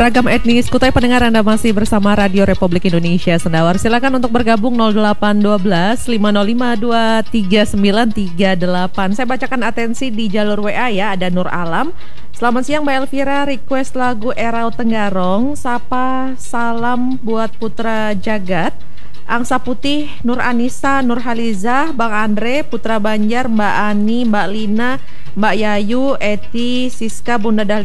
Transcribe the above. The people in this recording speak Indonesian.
Beragam etnis, Kutai pendengar, Anda masih bersama Radio Republik Indonesia Sendawar. Silakan untuk bergabung 0812 505 23938. Saya bacakan atensi di jalur WA ya. Ada Nur Alam. Selamat siang Mbak Elvira, request lagu Erau Tenggarong. Sapa salam buat Putra Jagat, Angsa Putih, Nur Anissa, Nur Halizah, Bang Andre, Putra Banjar, Mbak Ani, Mbak Lina, Mbak Yayu, Eti, Siska, Bunda Dahlia,